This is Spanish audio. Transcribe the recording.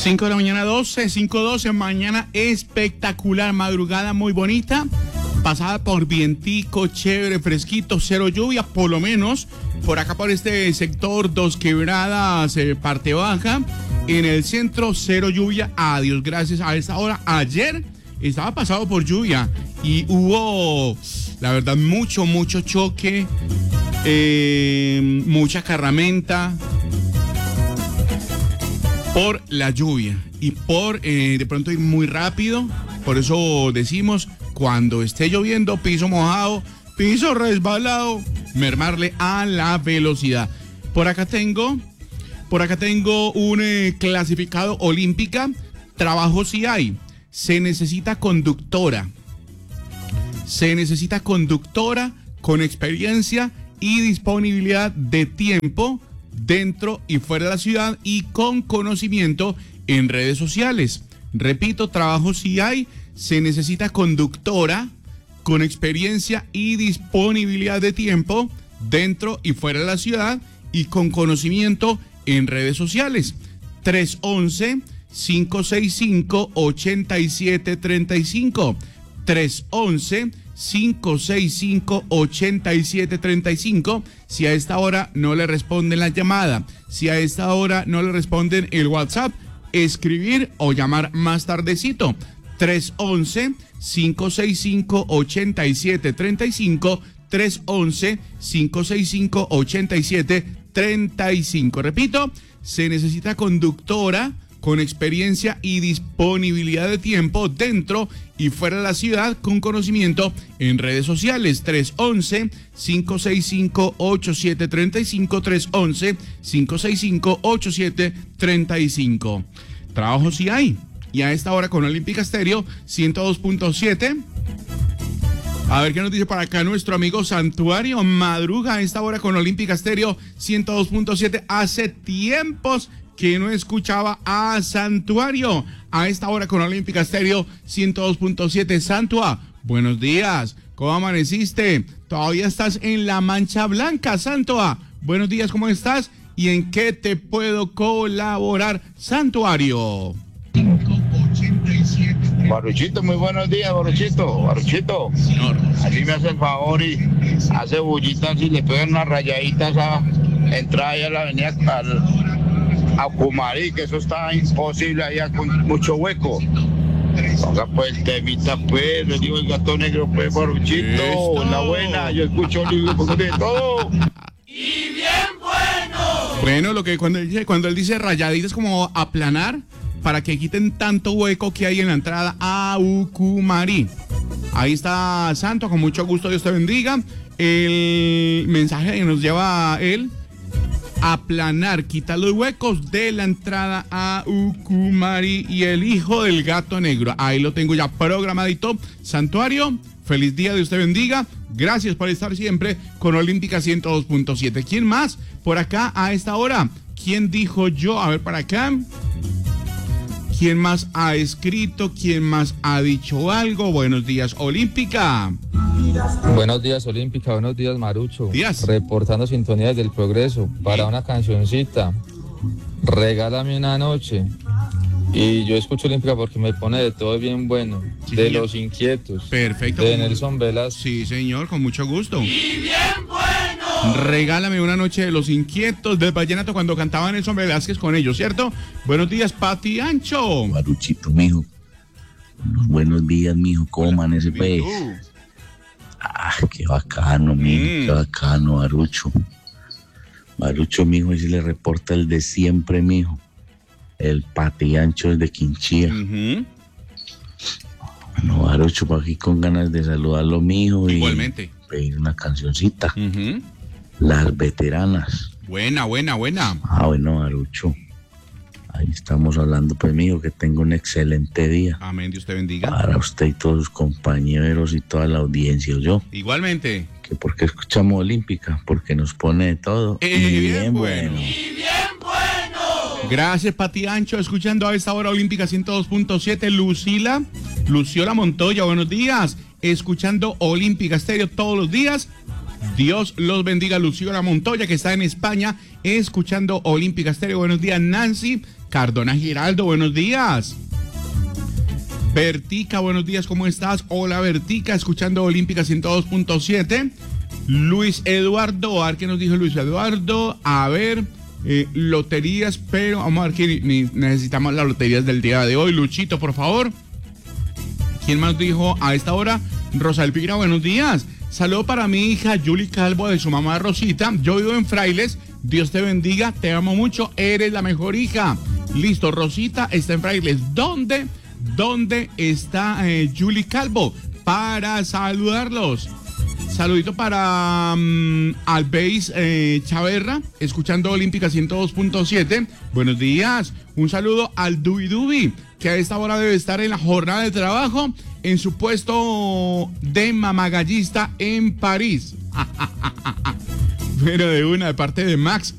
5 de la mañana 12, 5:12, mañana espectacular, madrugada muy bonita, pasada por vientico, chévere, fresquito, cero lluvia, por lo menos por acá por este sector, Dos Quebradas, parte baja, en el centro cero lluvia, adiós, gracias a esta hora. Ayer estaba pasado por lluvia y hubo, la verdad, mucho choque, mucha carramenta por la lluvia y por de pronto ir muy rápido. Por eso decimos, cuando esté lloviendo, piso mojado, piso resbalado, mermarle a la velocidad. Por acá tengo un clasificado olímpica. Trabajo sí hay. Se necesita conductora con experiencia y disponibilidad de tiempo dentro y fuera de la ciudad y con conocimiento en redes sociales. Repito, trabajo sí hay. Se necesita conductora con experiencia y disponibilidad de tiempo dentro y fuera de la ciudad y con conocimiento en redes sociales. 311-565-8735. 311-565-8735. Si a esta hora no le responden la llamada, si a esta hora no le responden el WhatsApp, escribir o llamar más tardecito. 311-565-8735. 311-565-8735. Repito, se necesita conductora con experiencia y disponibilidad de tiempo dentro y fuera de la ciudad con conocimiento en redes sociales. 311-565-8735. 311-565-8735. Trabajo sí hay. Y a esta hora con Olímpica Estéreo 102.7. A ver qué nos dice para acá nuestro amigo Santuario. Madruga a esta hora con Olímpica Estéreo 102.7. Hace tiempos que no escuchaba a Santuario. A esta hora con Olímpica Estéreo 102.7. Santua, buenos días. ¿Cómo amaneciste? ¿Todavía estás en la Mancha Blanca, Santua? Buenos días, ¿cómo estás? ¿Y en qué te puedo colaborar, Santuario? Baruchito, muy buenos días, Baruchito. Señor. Así me hace el favor y hace bullitas y le pegan unas rayaditas a entrar allá a la avenida a Cumarí, que eso está imposible allá con mucho hueco. Ponga pues el temita, pues, le digo el gato negro, pues, Baruchito. Esto. La buena, yo escucho libre porque de todo. Y bien bueno. Bueno, lo que cuando él dice rayadita es como aplanar para que quiten tanto hueco que hay en la entrada a Ucumari. Ahí está Santo, con mucho gusto, Dios te bendiga. El mensaje que nos lleva a él: aplanar, quitar los huecos de la entrada a Ucumari y el hijo del gato negro. Ahí lo tengo ya programadito. Santuario, feliz día, Dios te bendiga. Gracias por estar siempre con Olímpica 102.7. ¿Quién más por acá a esta hora? ¿Quién dijo yo? A ver, para acá. ¿Quién más ha escrito? ¿Quién más ha dicho algo? Buenos días, Olímpica. Buenos días, Olímpica. Buenos días, Marucho. Días. Reportando sintonías del progreso para una cancioncita. Regálame una noche. Y yo escucho Olímpica porque me pone de todo bien bueno. Sí, de señor. Los Inquietos. Perfecto. De Nelson Velas. Sí, señor, con mucho gusto. Y bien bueno. Regálame una noche de Los Inquietos del Vallenato, cuando cantaba Nelson Velázquez con ellos, ¿cierto? Buenos días, Pati Ancho. Maruchito, mijo. Buenos días, mijo. ¿Cómo amanece, pues? Ah, qué bacano, mijo. Qué bacano, Marucho. Marucho, mijo, y si le reporta el de siempre, mijo. El Pati Ancho es de Quinchía. No, Marucho, por aquí con ganas de saludarlo, mijo. Igualmente. Y pedir una cancioncita. Las Veteranas. Buena. Ah, bueno, Marucho. Ahí estamos hablando, pues, mijo, que tenga un excelente día. Amén, Dios te bendiga. Para usted y todos sus compañeros y toda la audiencia, yo. Igualmente. Que porque escuchamos Olímpica, porque nos pone de todo. Y bien bueno. Y bien bueno. Gracias, Pati Ancho, escuchando a esta hora Olímpica 102.7. Luciola Montoya, buenos días. Escuchando Olímpica Estéreo todos los días. Dios los bendiga, Luciola Montoya, que está en España, escuchando Olímpica Estéreo. Buenos días, Nancy. Cardona Giraldo, buenos días. Bertica, buenos días, ¿cómo estás? Hola, Bertica, escuchando Olímpica 102.7. Luis Eduardo, a ver qué nos dijo Luis Eduardo. A ver, loterías, pero vamos a ver que necesitamos las loterías del día de hoy. Luchito, por favor. ¿Quién más dijo a esta hora? Rosa Elvira, buenos días. Saludo para mi hija Yuli Calvo, de su mamá Rosita. Yo vivo en Frailes. Dios te bendiga, te amo mucho, eres la mejor hija. Listo, Rosita está en Frailes. ¿Dónde está Yuli Calvo? Para saludarlos. Saludito para Albeis Chaverra, escuchando Olímpica 102.7. Buenos días. Un saludo al Dubi, que a esta hora debe estar en la jornada de trabajo en su puesto de mamagallista en París. Pero de parte de Max.